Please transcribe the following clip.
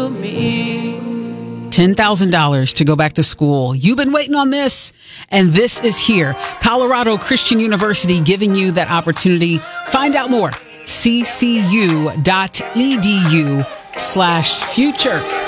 to me. $10,000 to go back to school. You've been waiting on this, and this is here. Colorado Christian University giving you that opportunity. Find out more. ccu.edu/future.